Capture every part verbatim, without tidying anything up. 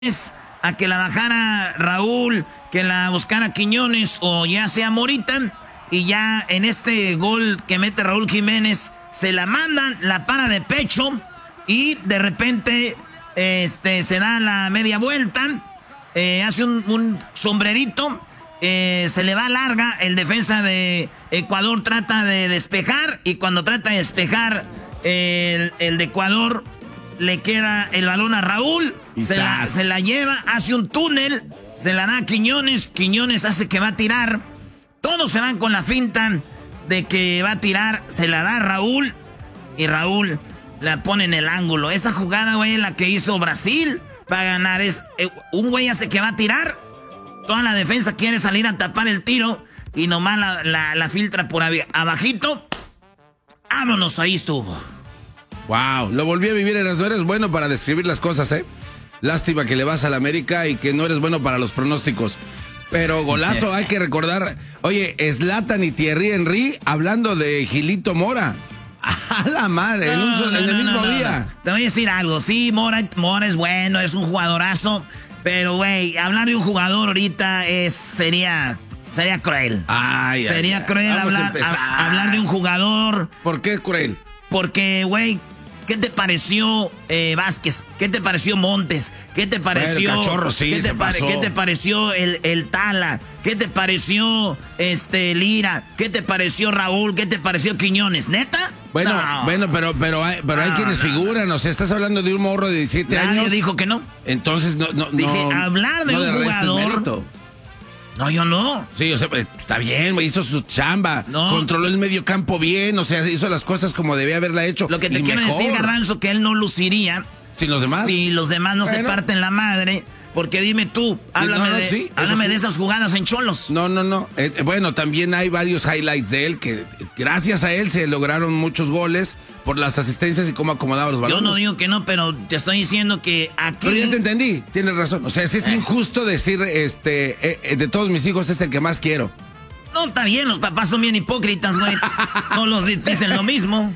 es a que la bajara Raúl, que la buscara Quiñones o ya sea Morita, y ya en este gol que mete Raúl Jiménez se la mandan, la para de pecho y de repente este, se da la media vuelta, eh, hace un, un sombrerito, eh, se le va larga, el defensa de Ecuador trata de despejar y cuando trata de despejar el, el de Ecuador le queda el balón a Raúl, se la, se la lleva, hace un túnel, se la da a Quiñones, Quiñones hace que va a tirar, todos se van con la finta de que va a tirar, se la da a Raúl y Raúl la pone en el ángulo. Esa jugada, güey, la que hizo Brasil para ganar es, eh, un güey hace que va a tirar, toda la defensa quiere salir a tapar el tiro y nomás la, la, la filtra por abajito, vámonos, ahí estuvo. Wow, lo volví a vivir, Erasmo. Eres bueno para describir las cosas, ¿eh? Lástima que le vas a la América y que no eres bueno para los pronósticos. Pero golazo, hay que recordar. Oye, Zlatan y Thierry Henry hablando de Gilito Mora. A la madre, no, en, un, no, en el no, mismo no, día. No. Te voy a decir algo. Sí, Mora, Mora es bueno, es un jugadorazo. Pero, güey, hablar de un jugador ahorita es, sería... Sería cruel. Ay, sería ay, cruel hablar, a, hablar de un jugador. ¿Por qué es cruel? Porque, güey, ¿qué te pareció eh, Vázquez? ¿Qué te pareció Montes? ¿Qué te pareció? Bueno, Cachorro, sí, ¿qué, te se pasó. ¿Qué te pareció el, el Tala? ¿Qué te pareció este Lira? ¿Qué te pareció Raúl? ¿Qué te pareció Quiñones? ¿Neta? Bueno, no. bueno, pero, pero hay, pero hay no, quienes no, figuran, no. O sea, estás hablando de un morro de diecisiete Nadie años. dijo que no. Entonces, no, no, Dije, no, hablar de no un jugador. No, yo no. Sí, o sea, está bien, hizo su chamba, no. Controló el medio campo bien, o sea, hizo las cosas como debía haberla hecho. Lo que te quiero mejor. decir, Garbanzo, que él no luciría. ¿Sin los demás? Si los demás no bueno. se parten la madre. Porque dime tú, háblame, no, no, de, sí, háblame sí. de esas jugadas en Cholos. No, no, no. Eh, bueno, también hay varios highlights de él que gracias a él se lograron muchos goles por las asistencias y cómo acomodaba los balones. Yo no digo que no, pero te estoy diciendo que aquí... Pero ya te entendí, tienes razón. O sea, es, es eh. injusto decir, este, eh, de todos mis hijos es el que más quiero. No, está bien, los papás son bien hipócritas, güey. Todos los dicen lo mismo.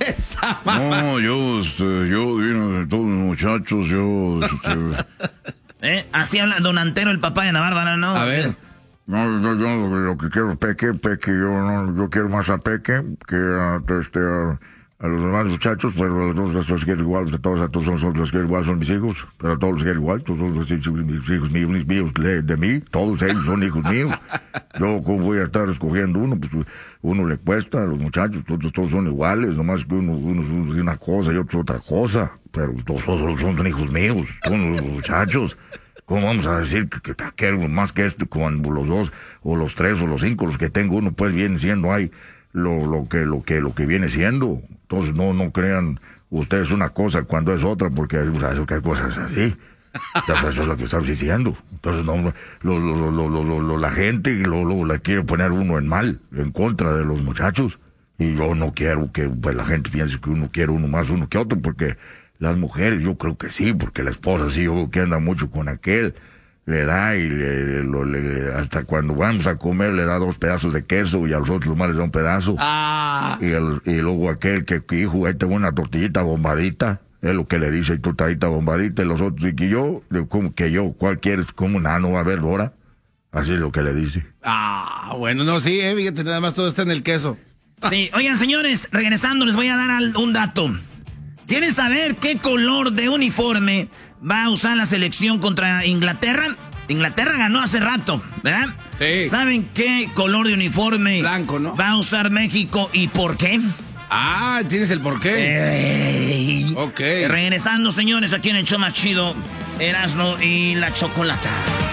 No, yo, este, yo, de todos mis muchachos, yo... Este... ¿Eh? Así habla Don Antero, el papá de Ana Bárbara, ¿no? A ver. No, yo, yo lo, lo que quiero es Peque, Peque, yo no, yo quiero más a Peque que a, este, a, a los demás muchachos, pero a todos los quiero igual, a todos, a todos los, los quiero igual, son mis hijos, pero a todos los quiero igual, todos son los hijos, mis hijos míos, mis míos de, de mí, todos ellos son hijos míos. Yo, ¿cómo voy a estar escogiendo uno? Pues uno le cuesta, a los muchachos, todos, todos son iguales, nomás que uno, uno es una cosa y otro otra cosa, pero todos, todos son, son hijos míos, son los muchachos. ¿Cómo vamos a decir que, que aquel más que este, cuando los dos, o los tres, o los cinco, los que tengo uno, pues viene siendo ahí lo, lo que, lo que, lo que viene siendo? Entonces no, no crean ustedes una cosa cuando es otra, porque o sea, hay cosas así. Eso es lo que estamos diciendo. Entonces no, lo, lo, lo, lo, lo, la gente lo, lo, la quiere poner uno en mal, en contra de los muchachos. Y yo no quiero que pues, la gente piense que uno quiere uno más uno que otro, porque las mujeres yo creo que sí, porque la esposa sí, yo creo que anda mucho con aquel, le da y le, lo, le, hasta cuando vamos a comer le da dos pedazos de queso y a los otros nomás les da un pedazo. Ah. Y, el, y luego aquel que, que hijo, ahí tengo una tortillita bombadita, es lo que le dice, y tortillita bombadita, y los otros, y que yo, como que yo, ¿cuál quieres? Como nada, no va a haber hora. Así es lo que le dice. Ah, bueno, no, sí, eh, fíjate, nada más todo está en el queso. Sí, oigan, señores, regresando les voy a dar al, un dato. ¿Quieren saber qué color de uniforme va a usar la selección contra Inglaterra? Inglaterra ganó hace rato, ¿verdad? Sí. ¿Saben qué color de uniforme blanco, ¿no? va a usar México y por qué? Ah, ¿tienes el por qué? Ey. Ok. Regresando, señores, aquí en el show más chido, Erasmo y la Chocolata.